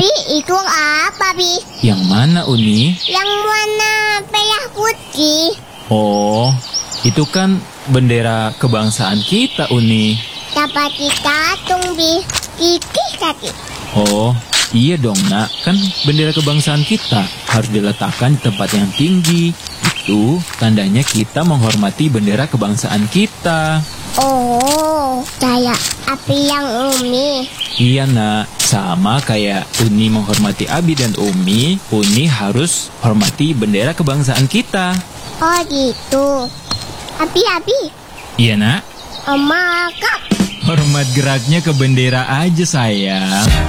Abi, itu apa, Bi? Yang mana, Uni? Yang warna merah putih. Oh, itu kan bendera kebangsaan kita, Uni. Dapat ditatung, Bi. Kiki tadi. Oh, iya dong, Nak. Kan bendera kebangsaan kita harus diletakkan di tempat yang tinggi. Itu tandanya kita menghormati bendera kebangsaan kita. Oh, kayak Abi yang Umi. Iya, Nak. Sama kayak Uni menghormati Abi dan Umi, Uni harus hormati bendera kebangsaan kita. Oh, gitu. Abi. Iya, Nak. Oma, Kak. Hormat geraknya ke bendera aja, sayang.